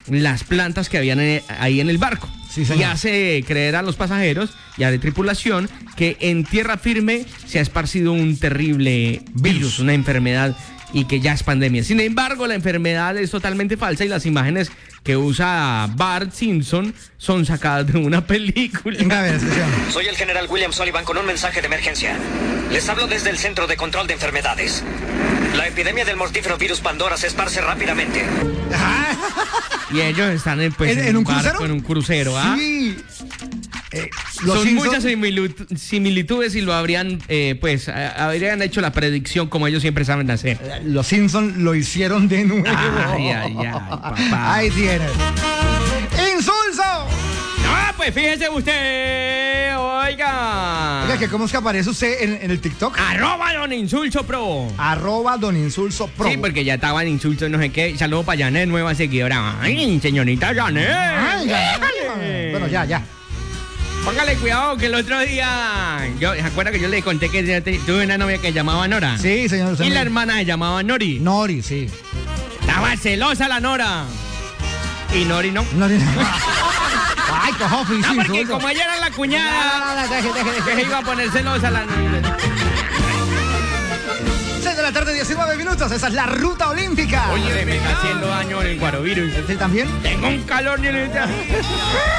las plantas que habían ahí en el barco. Sí, señor. Y hace creer a los pasajeros y a la tripulación que en tierra firme se ha esparcido un terrible virus, una enfermedad, y que ya es pandemia. Sin embargo, la enfermedad es totalmente falsa y las imágenes que usa Bart Simpson son sacadas de una película. Venga, a ver, escuchemos. Soy el general William Sullivan con un mensaje de emergencia. Les hablo desde el Centro de Control de Enfermedades. La epidemia del mortífero virus Pandora se esparce rápidamente. Y ellos están ¿En un barco, crucero? en un crucero, ¿ah? Sí. Son muchas similitudes y lo habrían hecho la predicción como ellos siempre saben hacer. Los Simpsons lo hicieron de nuevo. Ay, papá. Ahí tienes. ¡Insulso! No, pues fíjese usted, oiga. Oiga, que ¿cómo es que aparece usted en el TikTok? @Don Insulso Pro. @Don Insulso Pro. Sí, porque ya estaba en Insulso, no sé qué. Saludos para Janet, nueva seguidora. Ay, señorita Janet. Ay, ya. Bueno, ya. Póngale cuidado que el otro día, ¿se acuerda que yo le conté que tuve una novia que se llamaba Nora? Sí, señor. Y la hermana se llamaba Nori. Nori, sí. Estaba celosa la Nora. Y Nori no. Nori no. Ay, cojo, No, porque como ella era la cuñada, que se iba a poner celosa la Nora. 6 de la tarde, 19 minutos. Esa es la ruta olímpica. Oye, me está haciendo daño el guarovirus. ¿Usted también? Tengo un calor ni el...